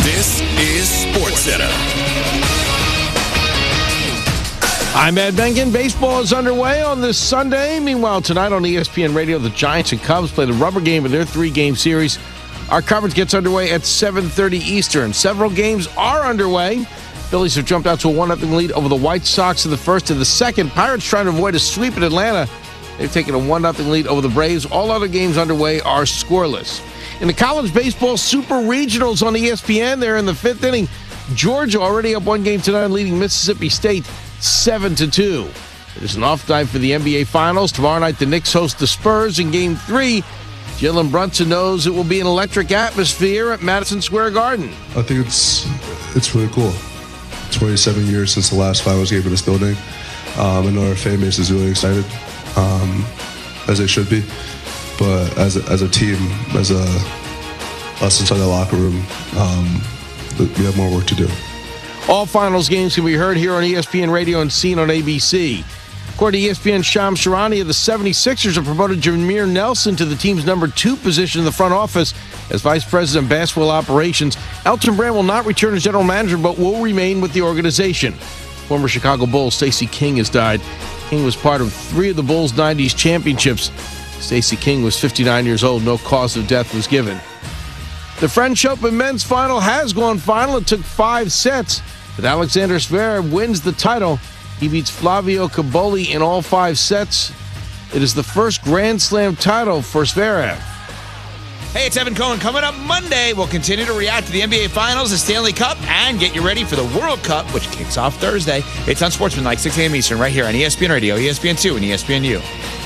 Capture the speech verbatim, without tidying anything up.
This is SportsCenter. I'm Ed Benkin. Baseball is underway on this Sunday. Meanwhile, tonight on E S P N Radio, the Giants and Cubs play the rubber game in their three-game series. Our coverage gets underway at seven thirty Eastern. Several games are underway. Phillies have jumped out to a one nothing lead over the White Sox in the first and the second. Pirates trying to avoid a sweep in Atlanta. They've taken a one nothing lead over the Braves. All other games underway are scoreless. In the college baseball Super Regionals on E S P N, they're in the fifth inning. Georgia already up one game tonight, leading Mississippi State seven to two. It is an off night for the N B A Finals. Tomorrow night, the Knicks host the Spurs in Game three. Jalen Brunson knows it will be an electric atmosphere at Madison Square Garden. I think it's it's really cool. twenty-seven years since the last Finals game in this building. Um, I know our fan base is really excited, um, as they should be. But as a, as a team, as a us inside the locker room, um, we have more work to do. All Finals games can be heard here on E S P N Radio and seen on A B C. According to E S P N's Shams Charania, the seventy-sixers have promoted Jameer Nelson to the team's number two position in the front office as Vice President of Basketball Operations. Elton Brand will not return as general manager, but will remain with the organization. Former Chicago Bull Stacey King has died. King was part of three of the Bulls' nineties championships. Stacey King was fifty-nine years old. No cause of death was given. The French Open men's final has gone final. It took five sets, but Alexander Zverev wins the title. He beats Flavio Cobolli in all five sets. It is the first Grand Slam title for Zverev. Hey, it's Evan Cohen. Coming up Monday, we'll continue to react to the N B A Finals, the Stanley Cup, and get you ready for the World Cup, which kicks off Thursday. It's on Sportsman, like six a.m. Eastern, right here on E S P N Radio, E S P N two, and E S P N U.